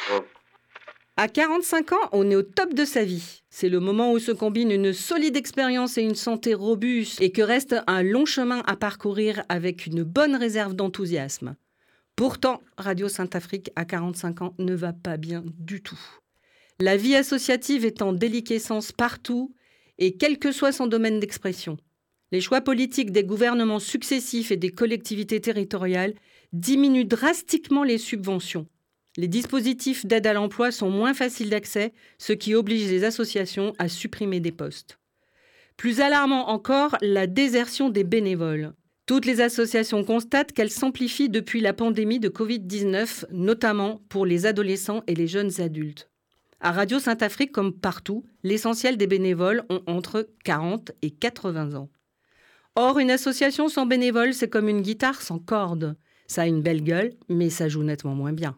À 45 ans, on est au top de sa vie. C'est le moment où se combine une solide expérience et une santé robuste et que reste un long chemin à parcourir avec une bonne réserve d'enthousiasme. Pourtant, Radio Sainte-Afrique à 45 ans ne va pas bien du tout. La vie associative est en déliquescence partout et quel que soit son domaine d'expression. Les choix politiques des gouvernements successifs et des collectivités territoriales diminuent drastiquement les subventions. Les dispositifs d'aide à l'emploi sont moins faciles d'accès, ce qui oblige les associations à supprimer des postes. Plus alarmant encore, la désertion des bénévoles. Toutes les associations constatent qu'elle s'amplifie depuis la pandémie de Covid-19, notamment pour les adolescents et les jeunes adultes. À Radio Sainte-Afrique, comme partout, l'essentiel des bénévoles ont entre 40 et 80 ans. Or, une association sans bénévoles, c'est comme une guitare sans cordes. Ça a une belle gueule, mais ça joue nettement moins bien.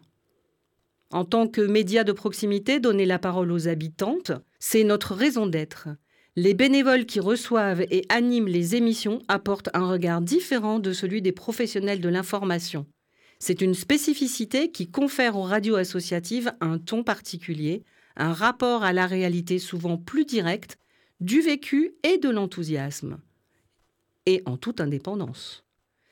En tant que média de proximité, donner la parole aux habitantes, c'est notre raison d'être. Les bénévoles qui reçoivent et animent les émissions apportent un regard différent de celui des professionnels de l'information. C'est une spécificité qui confère aux radios associatives un ton particulier, un rapport à la réalité souvent plus direct, du vécu et de l'enthousiasme. Et en toute indépendance.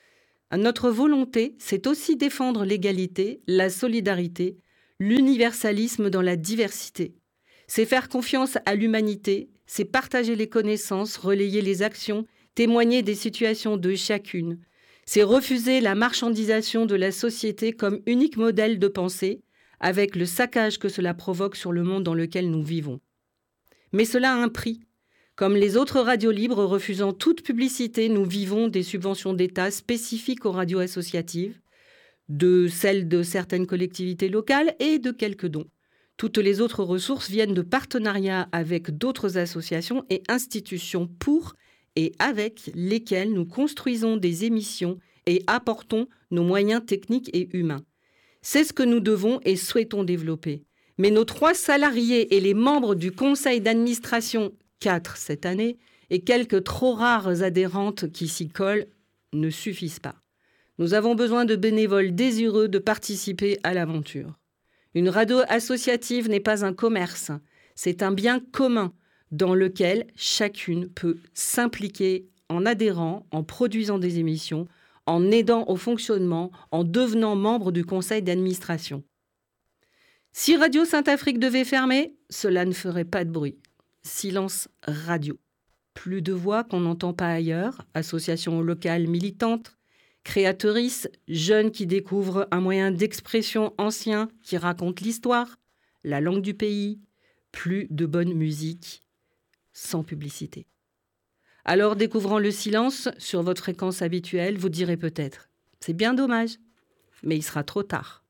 Notre volonté, c'est aussi défendre l'égalité, la solidarité, l'universalisme dans la diversité. C'est faire confiance à l'humanité, c'est partager les connaissances, relayer les actions, témoigner des situations de chacune. C'est refuser la marchandisation de la société comme unique modèle de pensée, avec le saccage que cela provoque sur le monde dans lequel nous vivons. Mais cela a un prix. Comme les autres radios libres refusant toute publicité, nous vivons des subventions d'État spécifiques aux radios associatives, de celles de certaines collectivités locales et de quelques dons. Toutes les autres ressources viennent de partenariats avec d'autres associations et institutions pour et avec lesquelles nous construisons des émissions et apportons nos moyens techniques et humains. C'est ce que nous devons et souhaitons développer. Mais nos 3 salariés et les membres du conseil d'administration, 4 cette année, et quelques trop rares adhérentes qui s'y collent, ne suffisent pas. Nous avons besoin de bénévoles désireux de participer à l'aventure. Une radio associative n'est pas un commerce, c'est un bien commun dans lequel chacune peut s'impliquer en adhérant, en produisant des émissions, en aidant au fonctionnement, en devenant membre du conseil d'administration. Si Radio Sainte-Afrique devait fermer, cela ne ferait pas de bruit. Silence radio. Plus de voix qu'on n'entend pas ailleurs, associations locales militantes, créatrices, jeunes qui découvrent un moyen d'expression ancien qui raconte l'histoire, la langue du pays, plus de bonne musique, sans publicité. Alors, découvrant le silence sur votre fréquence habituelle, vous direz peut-être « c'est bien dommage », mais il sera trop tard.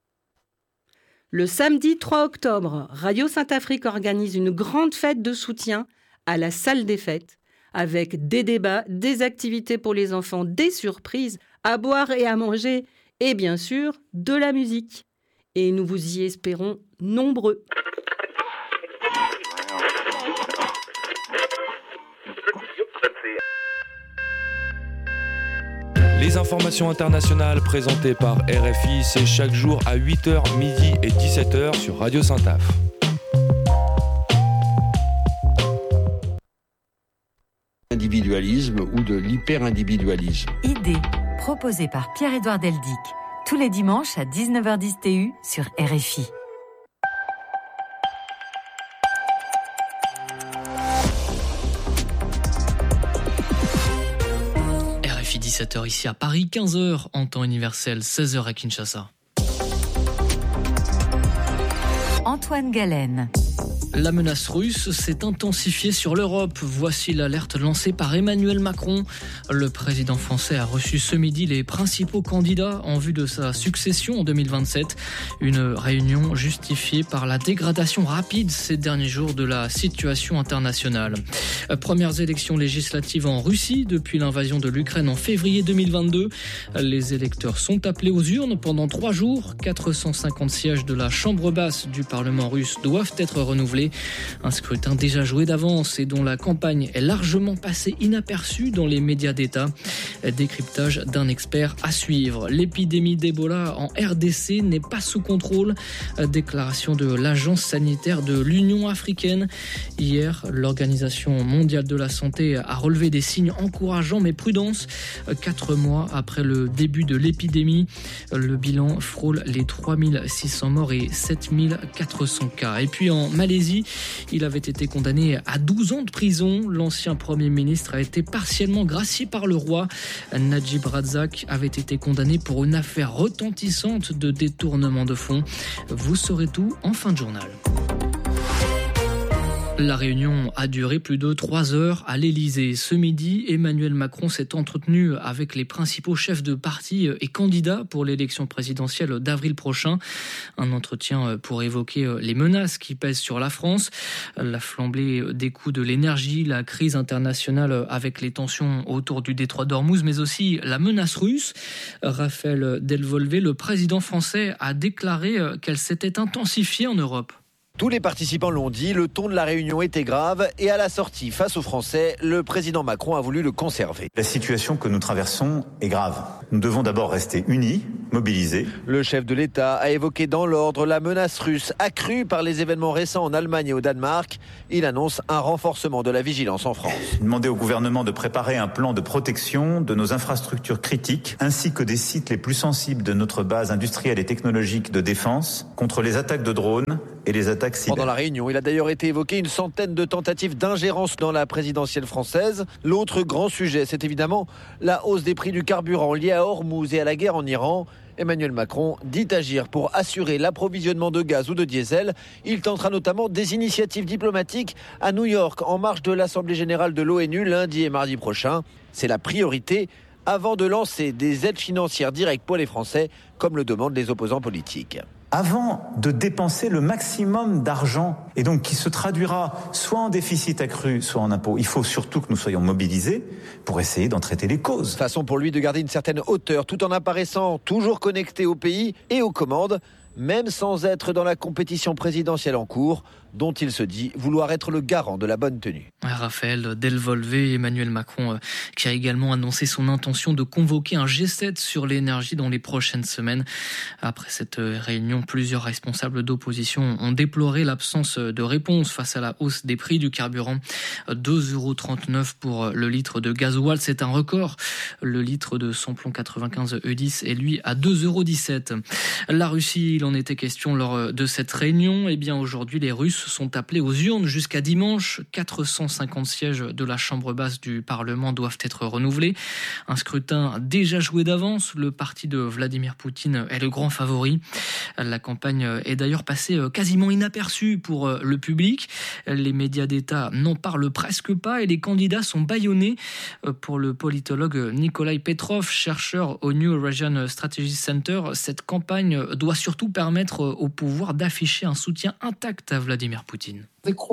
Le samedi 3 octobre, Radio Sainte-Afrique organise une grande fête de soutien à la salle des fêtes, avec des débats, des activités pour les enfants, des surprises, à boire et à manger, et bien sûr, de la musique. Et nous vous y espérons nombreux. Les informations internationales présentées par RFI, c'est chaque jour à 8h, midi et 17h sur Radio Sainte-Af. Individualisme ou de l'hyper-individualisme. Idée proposée par Pierre-Édouard Deldic, tous les dimanches à 19h10 TU sur RFI. RFI 17h ici à Paris, 15h en temps universel, 16h à Kinshasa. Antoine Galen. La menace russe s'est intensifiée sur l'Europe. Voici l'alerte lancée par Emmanuel Macron. Le président français a reçu ce midi les principaux candidats en vue de sa succession en 2027. Une réunion justifiée par la dégradation rapide ces derniers jours de la situation internationale. Premières élections législatives en Russie depuis l'invasion de l'Ukraine en février 2022. Les électeurs sont appelés aux urnes pendant 3 jours. 450 sièges de la Chambre basse du Parlement russe doivent être renouvelés. renouvelée. Un scrutin déjà joué d'avance et dont la campagne est largement passée inaperçue dans les médias d'État. Décryptage d'un expert à suivre. L'épidémie d'Ebola en RDC n'est pas sous contrôle. Déclaration de l'Agence sanitaire de l'Union africaine. Hier, l'Organisation mondiale de la santé a relevé des signes encourageants, mais prudence. 4 mois après le début de l'épidémie, le bilan frôle les 3600 morts et 7400 cas. Et puis en Malaisie, il avait été condamné à 12 ans de prison. L'ancien Premier ministre a été partiellement gracié par le roi. Najib Razak avait été condamné pour une affaire retentissante de détournement de fonds. Vous saurez tout en fin de journal. La réunion a duré plus de 3 heures à l'Élysée. Ce midi, Emmanuel Macron s'est entretenu avec les principaux chefs de parti et candidats pour l'élection présidentielle d'avril prochain. Un entretien pour évoquer les menaces qui pèsent sur la France, la flambée des coûts de l'énergie, la crise internationale avec les tensions autour du détroit d'Ormuz, mais aussi la menace russe. Raphaël Delvolvé, le président français, a déclaré qu'elle s'était intensifiée en Europe. Tous les participants l'ont dit, le ton de la réunion était grave et à la sortie, face aux Français, le président Macron a voulu le conserver. La situation que nous traversons est grave. Nous devons d'abord rester unis, mobilisés. Le chef de l'État a évoqué dans l'ordre la menace russe accrue par les événements récents en Allemagne et au Danemark. Il annonce un renforcement de la vigilance en France. Demander au gouvernement de préparer un plan de protection de nos infrastructures critiques ainsi que des sites les plus sensibles de notre base industrielle et technologique de défense contre les attaques de drones et les attaques cyber. Pendant la réunion, il a d'ailleurs été évoqué une centaine de tentatives d'ingérence dans la présidentielle française. L'autre grand sujet, c'est évidemment la hausse des prix du carburant liée à Ormuz et à la guerre en Iran. Emmanuel Macron dit agir pour assurer l'approvisionnement de gaz ou de diesel. Il tentera notamment des initiatives diplomatiques à New York en marge de l'Assemblée générale de l'ONU lundi et mardi prochain. C'est la priorité avant de lancer des aides financières directes pour les Français, comme le demandent les opposants politiques. Avant de dépenser le maximum d'argent, et donc qui se traduira soit en déficit accru, soit en impôts, il faut surtout que nous soyons mobilisés pour essayer d'en traiter les causes. Façon pour lui de garder une certaine hauteur tout en apparaissant toujours connecté au pays et aux commandes, même sans être dans la compétition présidentielle en cours, dont il se dit vouloir être le garant de la bonne tenue. Raphaël Delvolvé, Emmanuel Macron qui a également annoncé son intention de convoquer un G7 sur l'énergie dans les prochaines semaines. Après cette réunion, plusieurs responsables d'opposition ont déploré l'absence de réponse face à la hausse des prix du carburant. 2,39 € pour le litre de gasoil, c'est un record. Le litre de samplon 95 E10 est lui à 2,17 €. La Russie, il en était question lors de cette réunion. Eh bien aujourd'hui, les Russes sont appelés aux urnes jusqu'à dimanche. 450 sièges de la chambre basse du Parlement doivent être renouvelés. Un scrutin déjà joué d'avance. Le parti de Vladimir Poutine est le grand favori. La campagne est d'ailleurs passée quasiment inaperçue pour le public. Les médias d'État n'en parlent presque pas et les candidats sont bâillonnés. Pour le politologue Nikolai Petrov, chercheur au New Eurasian Strategy Center, cette campagne doit surtout permettre au pouvoir d'afficher un soutien intact à Vladimir Poutine.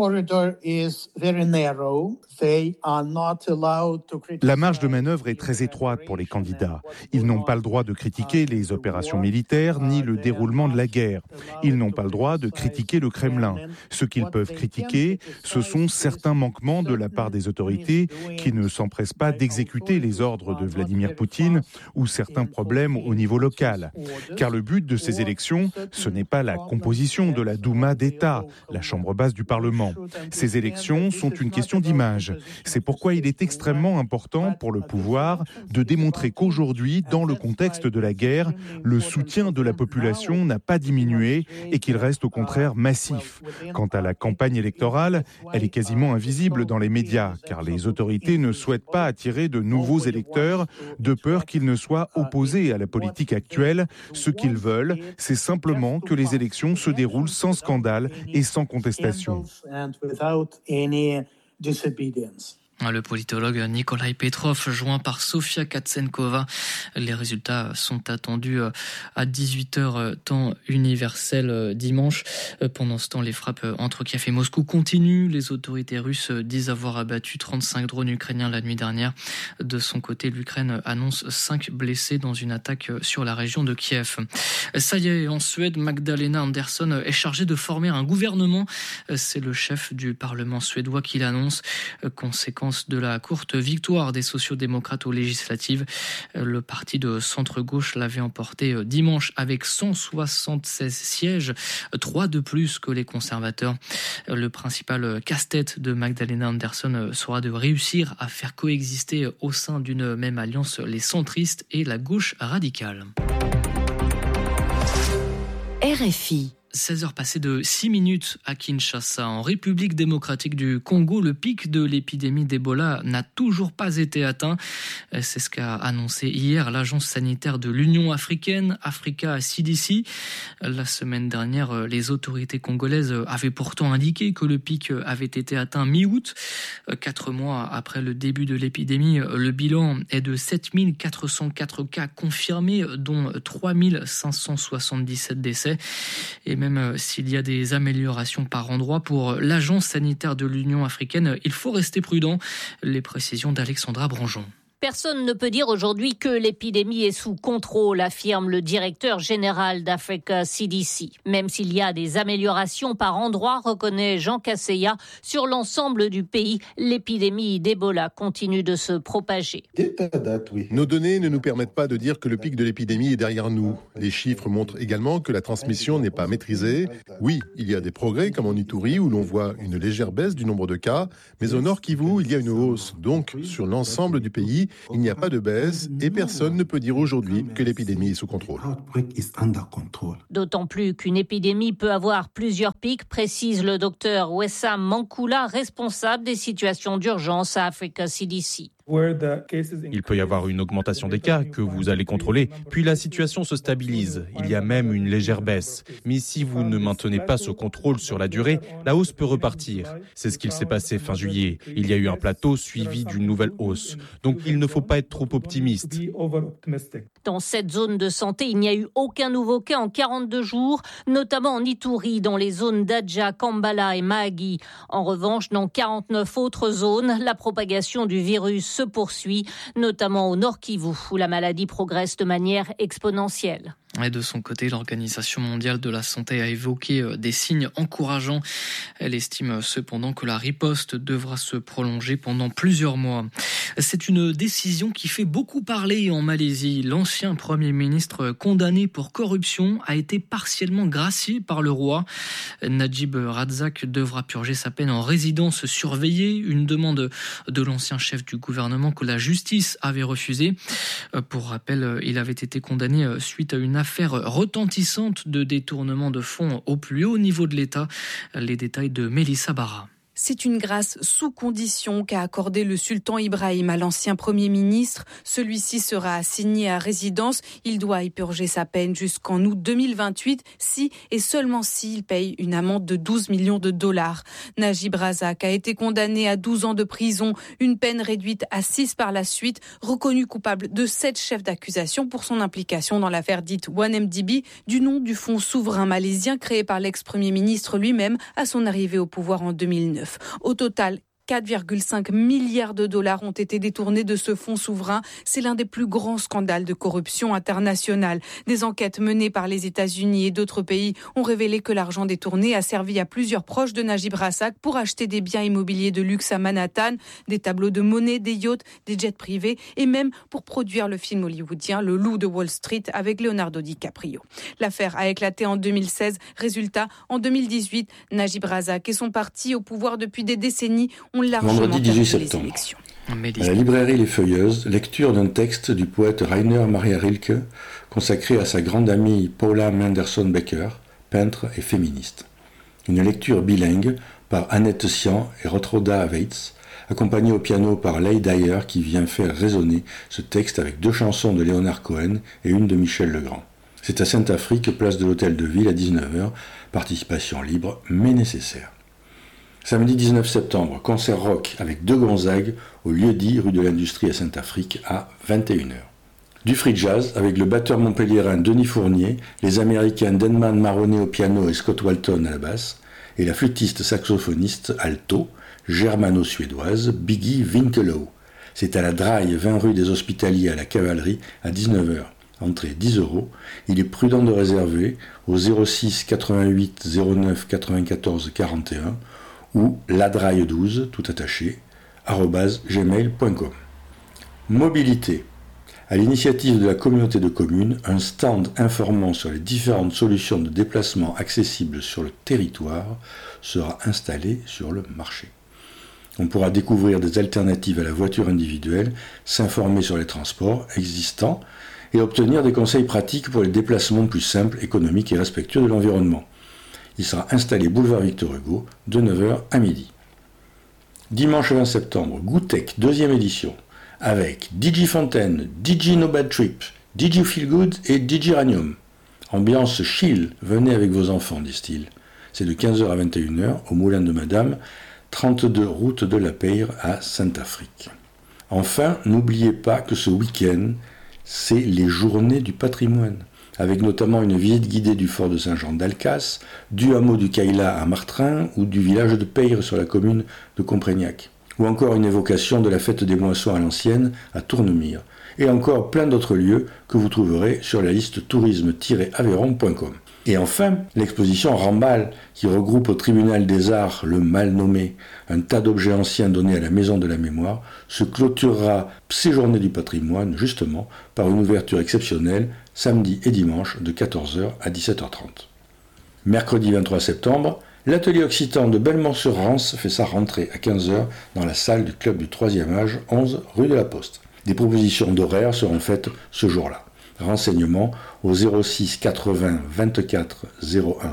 La marge de manœuvre est très étroite pour les candidats. Ils n'ont pas le droit de critiquer les opérations militaires ni le déroulement de la guerre. Ils n'ont pas le droit de critiquer le Kremlin. Ce qu'ils peuvent critiquer, ce sont certains manquements de la part des autorités qui ne s'empressent pas d'exécuter les ordres de Vladimir Poutine ou certains problèmes au niveau local. Car le but de ces élections, ce n'est pas la composition de la Douma d'État, la chambre basse du Parlement. Ces élections sont une question d'image. C'est pourquoi il est extrêmement important pour le pouvoir de démontrer qu'aujourd'hui, dans le contexte de la guerre, le soutien de la population n'a pas diminué et qu'il reste au contraire massif. Quant à la campagne électorale, elle est quasiment invisible dans les médias, car les autorités ne souhaitent pas attirer de nouveaux électeurs de peur qu'ils ne soient opposés à la politique actuelle. Ce qu'ils veulent, c'est simplement que les élections se déroulent sans scandale et sans contestation. Le politologue Nikolai Petrov, joint par Sofia Katsenkova. Les résultats sont attendus à 18h temps universel dimanche. Pendant ce temps, les frappes entre Kiev et Moscou continuent. Les autorités russes disent avoir abattu 35 drones ukrainiens la nuit dernière. De son côté, l'Ukraine annonce 5 blessés dans une attaque sur la région de Kiev. Ça y est, en Suède, Magdalena Andersson est chargée de former un gouvernement. C'est le chef du Parlement suédois qui l'annonce. Conséquence de la courte victoire des sociaux-démocrates aux législatives. Le parti de centre-gauche l'avait emporté dimanche avec 176 sièges, 3 de plus que les conservateurs. Le principal casse-tête de Magdalena Andersson sera de réussir à faire coexister au sein d'une même alliance les centristes et la gauche radicale. RFI. 16h passées de 6 minutes à Kinshasa. En République démocratique du Congo, le pic de l'épidémie d'Ebola n'a toujours pas été atteint. C'est ce qu'a annoncé hier l'agence sanitaire de l'Union africaine, Africa CDC. La semaine dernière, les autorités congolaises avaient pourtant indiqué que le pic avait été atteint mi-août. 4 mois après le début de l'épidémie, le bilan est de 7404 cas confirmés, dont 3577 décès. Et même s'il y a des améliorations par endroits pour l'agence sanitaire de l'Union africaine, il faut rester prudent. Les précisions d'Alexandra Branjon. Personne ne peut dire aujourd'hui que l'épidémie est sous contrôle, affirme le directeur général d'Africa CDC. Même s'il y a des améliorations par endroits, reconnaît Jean Kasseya, sur l'ensemble du pays, l'épidémie d'Ebola continue de se propager. Nos données ne nous permettent pas de dire que le pic de l'épidémie est derrière nous. Les chiffres montrent également que la transmission n'est pas maîtrisée. Oui, il y a des progrès comme en Ituri où l'on voit une légère baisse du nombre de cas, mais au Nord Kivu, il y a une hausse. Donc, sur l'ensemble du pays, il n'y a pas de baisse et personne ne peut dire aujourd'hui que l'épidémie est sous contrôle. D'autant plus qu'une épidémie peut avoir plusieurs pics, précise le docteur Wessam Mankula, responsable des situations d'urgence à Africa CDC. Il peut y avoir une augmentation des cas que vous allez contrôler, puis la situation se stabilise. Il y a même une légère baisse. Mais si vous ne maintenez pas ce contrôle sur la durée, la hausse peut repartir. C'est ce qu'il s'est passé fin juillet. Il y a eu un plateau suivi d'une nouvelle hausse. Donc il ne faut pas être trop optimiste. Dans cette zone de santé, il n'y a eu aucun nouveau cas en 42 jours, notamment en Ituri, dans les zones d'Adja, Kambala et Mahagi. En revanche, dans 49 autres zones, la propagation du virus se poursuit, notamment au Nord Kivu, où la maladie progresse de manière exponentielle. Et de son côté, l'Organisation mondiale de la santé a évoqué des signes encourageants. Elle estime cependant que la riposte devra se prolonger pendant plusieurs mois. C'est une décision qui fait beaucoup parler en Malaisie. L'ancien Premier ministre condamné pour corruption a été partiellement gracié par le roi. Najib Razak devra purger sa peine en résidence surveillée, une demande de l'ancien chef du gouvernement que la justice avait refusée. Pour rappel, il avait été condamné suite à une affaire retentissante de détournement de fonds au plus haut niveau de l'État. Les détails de Mélissa Barra. C'est une grâce sous condition qu'a accordé le sultan Ibrahim à l'ancien Premier ministre. Celui-ci sera assigné à résidence. Il doit y purger sa peine jusqu'en août 2028 si et seulement s'il paye une amende de 12 millions de dollars. Najib Razak a été condamné à 12 ans de prison, une peine réduite à 6 par la suite, reconnu coupable de 7 chefs d'accusation pour son implication dans l'affaire dite 1MDB, du nom du fonds souverain malaisien créé par l'ex-premier ministre lui-même à son arrivée au pouvoir en 2009. Au total, 4,5 milliards de dollars ont été détournés de ce fonds souverain. C'est l'un des plus grands scandales de corruption internationale. Des enquêtes menées par les États-Unis et d'autres pays ont révélé que l'argent détourné a servi à plusieurs proches de Najib Razak pour acheter des biens immobiliers de luxe à Manhattan, des tableaux de monnaie, des yachts, des jets privés et même pour produire le film hollywoodien Le Loup de Wall Street avec Leonardo DiCaprio. L'affaire a éclaté en 2016. Résultat, en 2018, Najib Razak et son parti au pouvoir depuis des décennies Vendredi 18 septembre, à la librairie Les Feuilleuses, lecture d'un texte du poète Rainer Maria Rilke consacré à sa grande amie Paula Manderson-Becker, peintre et féministe. Une lecture bilingue par Annette Sian et Rotroda Weitz, accompagnée au piano par Leigh Dyer qui vient faire résonner ce texte avec 2 chansons de Léonard Cohen et une de Michel Legrand. C'est à Sainte-Afrique, place de l'Hôtel de Ville à 19h, participation libre mais nécessaire. Samedi 19 septembre, concert rock avec De Gonzague au lieu-dit rue de l'Industrie à Saint-Afrique à 21h. Du free jazz avec le batteur montpelliérain Denis Fournier, les Américains Denman Maroney au piano et Scott Walton à la basse, et la flûtiste saxophoniste alto germano-suédoise Biggie Winkelow. C'est à la Draille, 20 rue des Hospitaliers à la Cavalerie à 19h. Entrée 10 €. Il est prudent de réserver au 06 88 09 94 41 ou ladraille12, tout attaché, @gmail.com. Mobilité. À l'initiative de la communauté de communes, un stand informant sur les différentes solutions de déplacement accessibles sur le territoire sera installé sur le marché. On pourra découvrir des alternatives à la voiture individuelle, s'informer sur les transports existants et obtenir des conseils pratiques pour les déplacements plus simples, économiques et respectueux de l'environnement. Il sera installé boulevard Victor Hugo de 9h à midi. Dimanche 20 septembre, Goutech, 2e édition, avec DJ Fontaine, DJ No Bad Trip, DJ Feel Good et DJ Ranium. Ambiance chill, venez avec vos enfants, disent-ils. C'est de 15h à 21h au Moulin de Madame, 32 route de la Peyre à Saint-Afrique. Enfin, n'oubliez pas que ce week-end, c'est les journées du patrimoine, avec notamment une visite guidée du fort de Saint-Jean d'Alcasse, du hameau du Caïla à Martrin ou du village de Peyre sur la commune de Comprégnac, ou encore une évocation de la fête des moissons à l'ancienne à Tournemire, et encore plein d'autres lieux que vous trouverez sur la liste tourisme-aveyron.com. Et enfin, l'exposition Rambal, qui regroupe au Tribunal des Arts le mal nommé, un tas d'objets anciens donnés à la Maison de la Mémoire, se clôturera ces journées du patrimoine, justement, par une ouverture exceptionnelle, samedi et dimanche, de 14h à 17h30. Mercredi 23 septembre, l'atelier occitan de Belmont-sur-Rance fait sa rentrée à 15h dans la salle du club du 3e âge, 11 rue de la Poste. Des propositions d'horaires seront faites ce jour-là. Renseignements au 06 80 24 01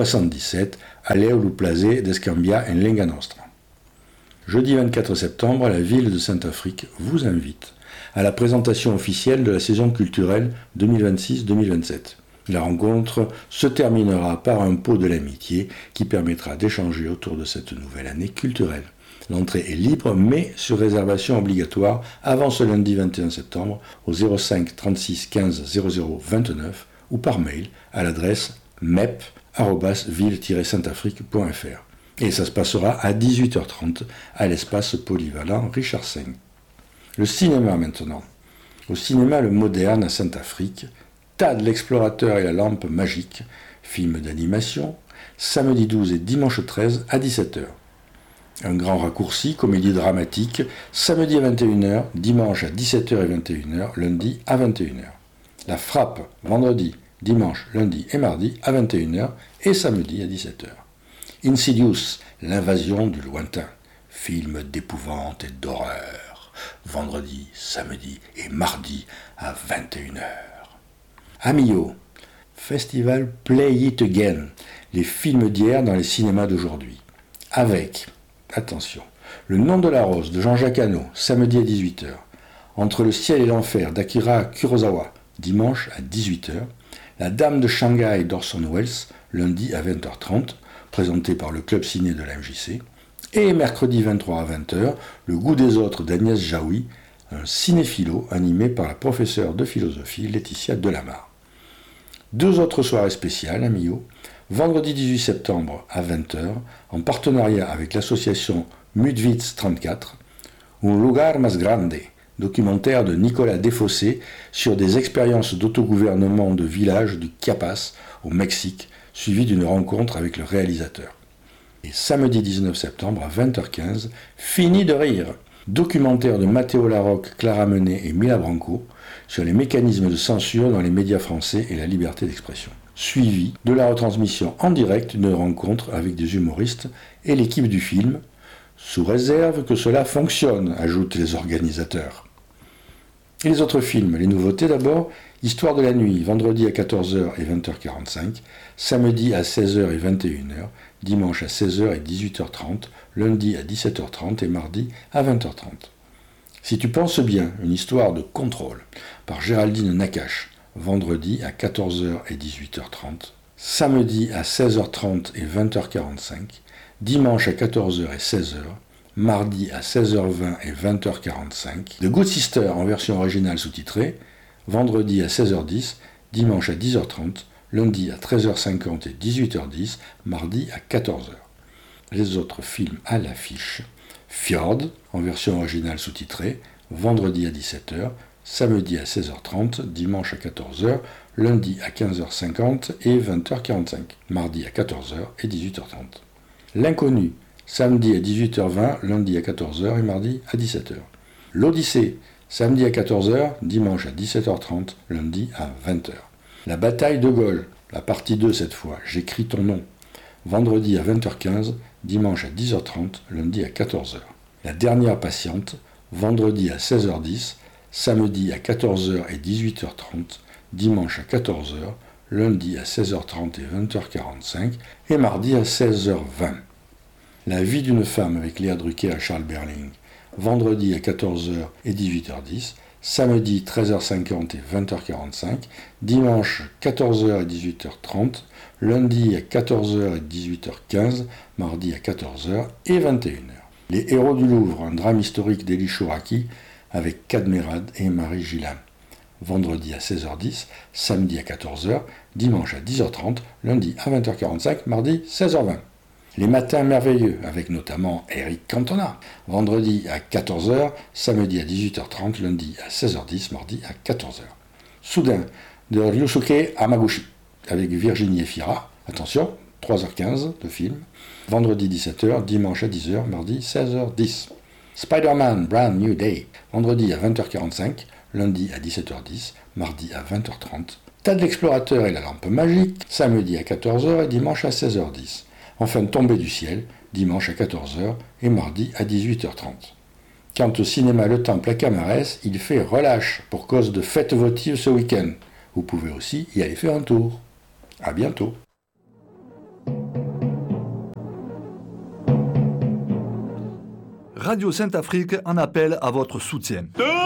77 à Léolu Plazé d'Escambia en Lenga Nostra. Jeudi 24 septembre, la ville de Saint-Afrique vous invite à la présentation officielle de la saison culturelle 2026-2027. La rencontre se terminera par un pot de l'amitié qui permettra d'échanger autour de cette nouvelle année culturelle. L'entrée est libre, mais sur réservation obligatoire avant ce lundi 21 septembre au 05 36 15 00 29 ou par mail à l'adresse mep@ville-saintafrique.fr. Et ça se passera à 18h30 à l'espace polyvalent Richard Seng. Le cinéma maintenant. Au cinéma Le Moderne à Saint-Afrique, Tad l'explorateur et la lampe magique, film d'animation, samedi 12 et dimanche 13 à 17h. Un grand raccourci, comédie dramatique, samedi à 21h, dimanche à 17h et 21h, lundi à 21h. La Frappe, vendredi, dimanche, lundi et mardi à 21h et samedi à 17h. Insidious, l'invasion du lointain, film d'épouvante et d'horreur, vendredi, samedi et mardi à 21h. Amio, festival Play It Again, les films d'hier dans les cinémas d'aujourd'hui. Avec, attention, Le Nom de la Rose de Jean-Jacques Hano, samedi à 18h. Entre le ciel et l'enfer d'Akira Kurosawa, dimanche à 18h. La Dame de Shanghai d'Orson Welles, lundi à 20h30, présenté par le Club Ciné de la MJC. Et mercredi 23 à 20h, Le Goût des Autres d'Agnès Jaoui, un cinéphilo animé par la professeure de philosophie Laetitia Delamare. 2 autres soirées spéciales à Millau. Vendredi 18 septembre à 20h, en partenariat avec l'association Mudwitz 34, Un lugar más grande, documentaire de Nicolas Desfossés sur des expériences d'autogouvernement de villages du Chiapas au Mexique, suivi d'une rencontre avec le réalisateur. Et samedi 19 septembre à 20h15, Fini de rire, documentaire de Matteo Larocque, Clara Menet et Mila Branco sur les mécanismes de censure dans les médias français et la liberté d'expression. Suivi de la retransmission en direct d'une rencontre avec des humoristes et l'équipe du film, sous réserve que cela fonctionne, ajoutent les organisateurs. Et les autres films, les nouveautés d'abord, Histoire de la nuit, vendredi à 14h et 20h45, samedi à 16h et 21h, dimanche à 16h et 18h30, lundi à 17h30 et mardi à 20h30. Si tu penses bien, une histoire de contrôle, par Géraldine Nakache, vendredi à 14h et 18h30, samedi à 16h30 et 20h45, dimanche à 14h et 16h, mardi à 16h20 et 20h45, The Good Sister en version originale sous-titrée, vendredi à 16h10, dimanche à 10h30, lundi à 13h50 et 18h10, mardi à 14h. Les autres films à l'affiche, Fjord en version originale sous-titrée, vendredi à 17h, samedi à 16h30, dimanche à 14h, lundi à 15h50 et 20h45, mardi à 14h et 18h30. L'Inconnu, samedi à 18h20, lundi à 14h et mardi à 17h. L'Odyssée, samedi à 14h, dimanche à 17h30, lundi à 20h. La bataille de Gaulle, la partie 2 cette fois, J'écris ton nom, vendredi à 20h15, dimanche à 10h30, lundi à 14h. La dernière patiente, vendredi à 16h10, samedi à 14h et 18h30, dimanche à 14h, lundi à 16h30 et 20h45 et mardi à 16h20. La vie d'une femme avec Léa Drucker et Charles Berling, vendredi à 14h et 18h10, samedi 13h50 et 20h45, dimanche 14h et 18h30, lundi à 14h et 18h15, mardi à 14h et 21h. Les Héros du Louvre, un drame historique d'Élie Chouraki avec Cadmerade et Marie Gillan. Vendredi à 16h10, samedi à 14h, dimanche à 10h30, lundi à 20h45, mardi 16h20. Les Matins merveilleux, avec notamment Eric Cantona, vendredi à 14h, samedi à 18h30, lundi à 16h10, mardi à 14h. Soudain, de Ryusuke Hamaguchi, avec Virginie Efira, attention, 3h15 de film, vendredi 17h, dimanche à 10h, mardi 16h10. Spider-Man Brand New Day, vendredi à 20h45, lundi à 17h10, mardi à 20h30. Tad l'explorateur et la lampe magique, samedi à 14h et dimanche à 16h10. Enfin, Tombé du ciel, dimanche à 14h et mardi à 18h30. Quant au cinéma Le Temple à Camarès, il fait relâche pour cause de fête votive ce week-end. Vous pouvez aussi y aller faire un tour. À bientôt. Radio Sainte-Afrique en appelle à votre soutien.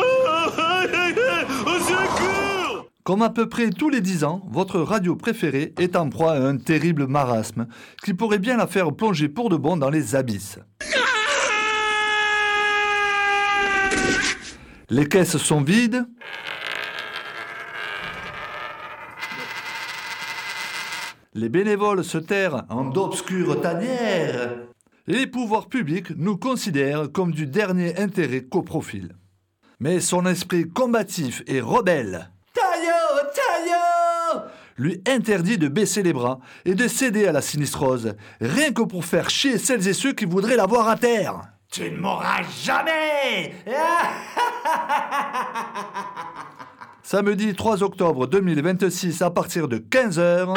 Comme à peu près tous les 10 ans, votre radio préférée est en proie à un terrible marasme qui pourrait bien la faire plonger pour de bon dans les abysses. Les caisses sont vides. Les bénévoles se terrent en d'obscures tanières. Et les pouvoirs publics nous considèrent comme du dernier intérêt qu'au profil. Mais son esprit combatif et rebelle, lui interdit de baisser les bras et de céder à la sinistrose, rien que pour faire chier celles et ceux qui voudraient la voir à terre. Tu ne mourras jamais. Samedi 3 octobre 2026 à partir de 15h.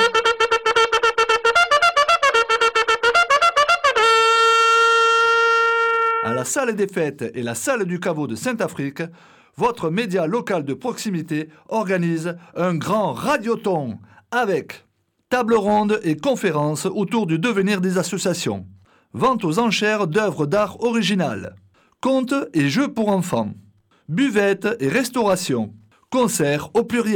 À la salle des fêtes et la salle du caveau de Sainte-Afrique, votre média local de proximité organise un grand radioton avec table ronde et conférences autour du devenir des associations, vente aux enchères d'œuvres d'art originales, contes et jeux pour enfants, buvettes et restauration, concerts au pluriel.